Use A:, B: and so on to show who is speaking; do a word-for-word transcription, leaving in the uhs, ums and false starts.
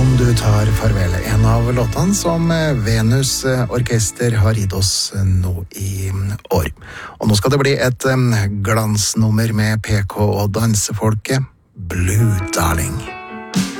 A: Om du tar farvel, en av låtene som Venus Orkester har gitt oss nå i år. Og nå skal det bli et glansnummer med P K og dansefolket, Blue Darling.